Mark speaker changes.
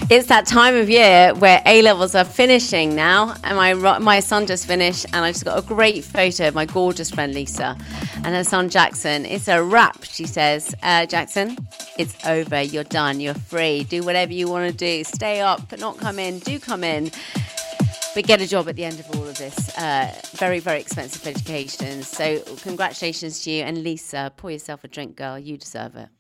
Speaker 1: It's that time of year where A-levels are finishing now, and my son just finished, and I just got a great photo of my gorgeous friend Lisa and her son Jackson. It's a wrap, she says. Jackson, it's over. You're done. You're free. Do whatever you want to do. Stay up, but not come in. Do come in, but get a job at the end of all of this. Very, very expensive education. So congratulations to you. And Lisa, pour yourself a drink, girl. You deserve it.